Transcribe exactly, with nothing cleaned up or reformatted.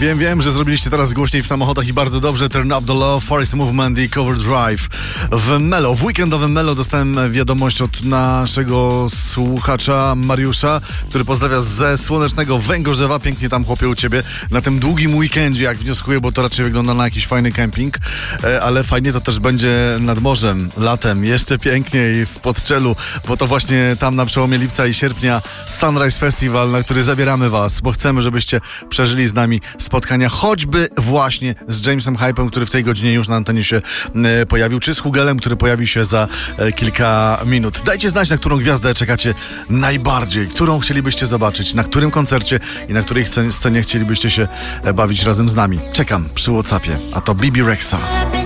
Wiem, wiem, że zrobiliście teraz głośniej w samochodach i bardzo dobrze. Turn Up The Love, Forest Movement i Cover Drive. W Melo, w weekendowym Melo dostałem wiadomość od naszego słuchacza Mariusza, który pozdrawia ze słonecznego Węgorzewa. Pięknie tam, chłopie, u ciebie na tym długim weekendzie, jak wnioskuję, bo to raczej wygląda na jakiś fajny kemping, ale fajnie to też będzie nad morzem, latem, jeszcze piękniej w Podczelu, bo to właśnie tam na przełomie lipca i sierpnia Sunrise Festival, na który zabieramy was, bo chcemy, żebyście przeżyli z nami spotkania, choćby właśnie z Jamesem Hypem, który w tej godzinie już na antenie się e, pojawił, czy z Hugelem, który pojawi się za e, kilka minut. Dajcie znać, na którą gwiazdę czekacie najbardziej, którą chcielibyście zobaczyć, na którym koncercie i na której scenie chcielibyście się e, bawić razem z nami. Czekam przy WhatsAppie, a to Bibi Rexha.